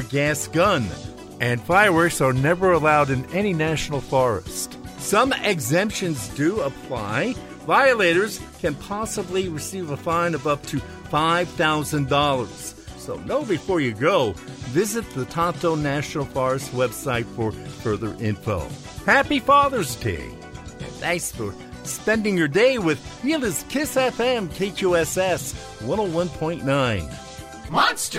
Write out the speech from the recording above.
gas gun. And fireworks are never allowed in any national forest. Some exemptions do apply. Violators can possibly receive a fine of up to $5,000. So know before you go. Visit the Tonto National Forest website for further info. Happy Father's Day. And thanks for spending your day with Gila's Kiss FM KQSS 101.9. Monster!